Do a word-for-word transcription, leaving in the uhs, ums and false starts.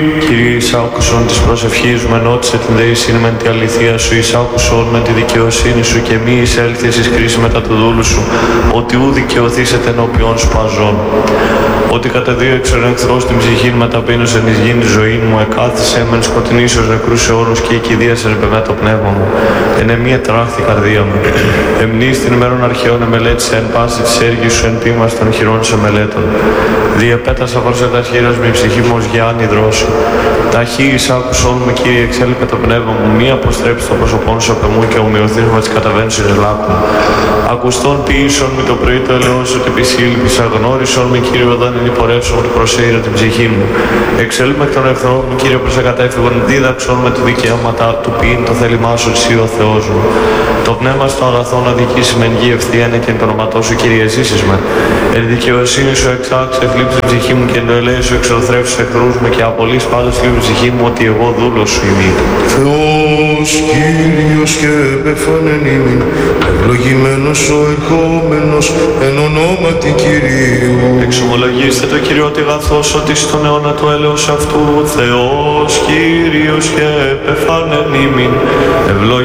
Κύριε εισάκουσον της προσευχής μου, ενώτισε την δεήσιν με τη αληθεία σου, εισάκουσον με τη δικαιοσύνη σου και μη εισέλθεις εις κρίση μετά του δούλου σου, ότι ου δικαιωθήσετε ενώπιον σου παζών. Ότι κατεδίωξον εχθρός την ψυχήν μεταπείνωσεν εις γήν ζωή μου, εκάθισε μεν σκοτεινήσεως νεκρούς αιώνους και οικηδίασεν με το πνεύμα μου. Εν εμεί ετράχθη καρδία μου. Εμνείς την ημέρων αρχαίων εμελέτησε εν πάση της έργης σου, εν πίμας των χειρών σε μελέτων. Διεπέτασα προς τα χείρας με ψυχή μου ως γιάννη δρόσου. Ταχύ εισάκουσον με, Κύριε, εξέλικα το πνεύμα μου, μη αποστρέψει το πρόσωπό σου από εμού και ομοιωθείς με τις καταβαίνουσες λάκου. Ακουστών ποιήσον με το πρωί το ελαιόν σου την πισύλπης, αγνώρισον με, Κύριε, όταν είναι πορεύσον ότι προσέειρα την ψυχή μου. Εξέλουμε εκ των εχθρών μου, Κύριε, προς εκατέφυγον, δίδαξον με τη δικαιώματα του ποιήν το θέλημά σου, εσύ ο Θεός μου. Το πνεύμα στο αγαθό να δικήσει με εν γη ευθεία και εν το όνοματό σου, Κύριε, ζήσεις με. Εν δικαιοσύνη σου εξάξε, θλίψε την ψυχή μου και εν το ελέη σου εξορθρεύσεις εχθρούς μου και απολύς πάντως θλίψη ψυχή μου ότι εγώ δούλος σου είμαι. Θεός Κύριος και επεφανεν ημίν, ευλογημένος ο ερχόμενος εν ονόματι Κυρίου. Εξομολογήστε το Κύριο ότι αγαθός ότι στον αιώνα του έλεος αυτού, Θεός Κύριος και επεφανεν ημίν, ευλογημένος